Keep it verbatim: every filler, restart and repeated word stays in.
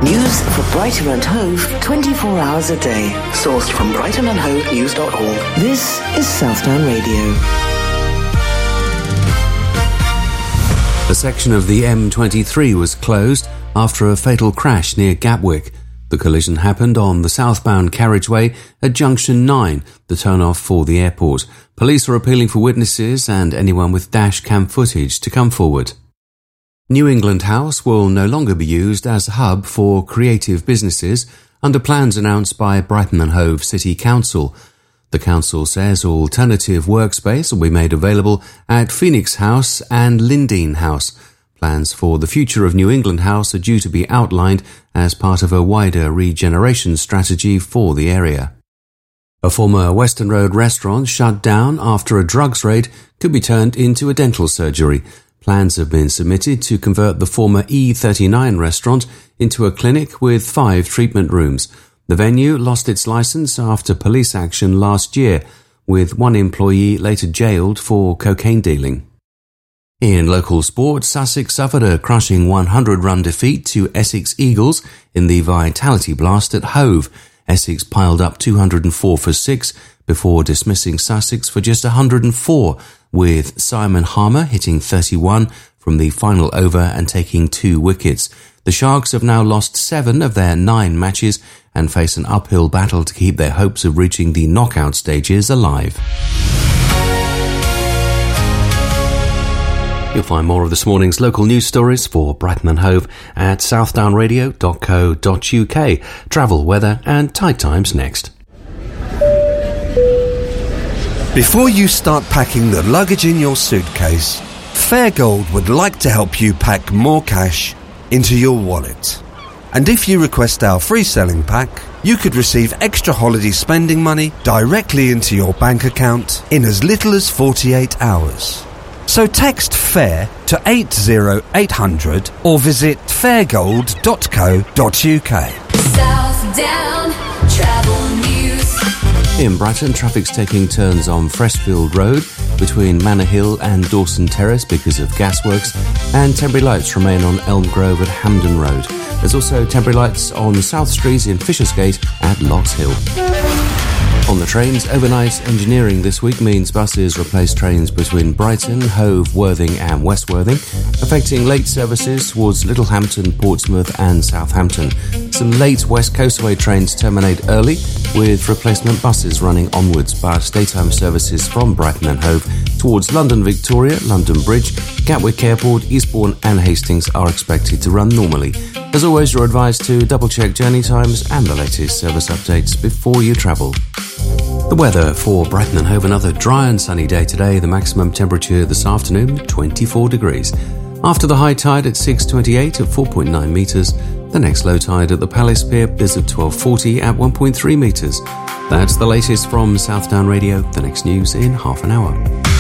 News for Brighton and Hove twenty-four hours a day. Sourced from brighton and hove news dot org. This is Southdown Radio. A section of the M twenty-three was closed after a fatal crash near Gatwick. The collision happened on the southbound carriageway at Junction nine, the turn-off for the airport. Police are appealing for witnesses and anyone with dash cam footage to come forward. New England House will no longer be used as a hub for creative businesses under plans announced by Brighton and Hove City Council. The council says alternative workspace will be made available at Phoenix House and Lindeen House. Plans for the future of New England House are due to be outlined as part of a wider regeneration strategy for the area. A former Western Road restaurant shut down after a drugs raid could be turned into a dental surgery. Plans have been submitted to convert the former E thirty-nine restaurant into a clinic with five treatment rooms. The venue lost its license after police action last year, with one employee later jailed for cocaine dealing. In local sport, Sussex suffered a crushing one hundred run defeat to Essex Eagles in the Vitality Blast at Hove. Essex piled up two hundred four for six before dismissing Sussex for just one hundred four, with Simon Harmer hitting thirty-one from the final over and taking two wickets. The Sharks have now lost seven of their nine matches and face an uphill battle to keep their hopes of reaching the knockout stages alive. You'll find more of this morning's local news stories for Brighton and Hove at southdown radio dot co dot uk. Travel, weather and tide times next. Before you start packing the luggage in your suitcase, Fairgold would like to help you pack more cash into your wallet. And if you request our free selling pack, you could receive extra holiday spending money directly into your bank account in as little as forty-eight hours. So text FAIR to eight zero eight hundred or visit fairgold dot co dot uk. Southdown Travel News. In Brighton, traffic's taking turns on Freshfield Road between Manor Hill and Dawson Terrace because of gasworks, and temporary lights remain on Elm Grove at Hampden Road. There's also temporary lights on South Street in Fishersgate at Locks Hill. On the trains, overnight engineering this week means buses replace trains between Brighton, Hove, Worthing and West Worthing, affecting late services towards Littlehampton, Portsmouth and Southampton. Some late West Coastway trains terminate early, with replacement buses running onwards, but daytime services from Brighton and Hove towards London Victoria, London Bridge, Gatwick Airport, Eastbourne and Hastings are expected to run normally. As always, you're advised to double-check journey times and the latest service updates before you travel. The weather for Brighton and Hove: another dry and sunny day today. The maximum temperature this afternoon, twenty-four degrees. After the high tide at six twenty-eight at four point nine metres, the next low tide at the Palace Pier is at twelve forty at one point three metres. That's the latest from Southdown Radio. The next news in half an hour.